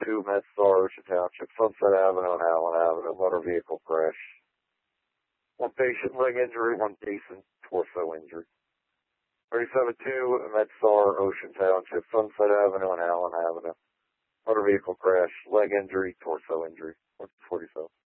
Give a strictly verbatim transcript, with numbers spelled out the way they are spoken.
two, MedStar, Ocean Township, Sunset Avenue and Allen Avenue, motor vehicle crash. One patient, leg injury, one patient, torso injury. thirty-seven two, MedStar, Ocean Township, Sunset Avenue and Allen Avenue, motor vehicle crash, leg injury, torso injury. forty-seven.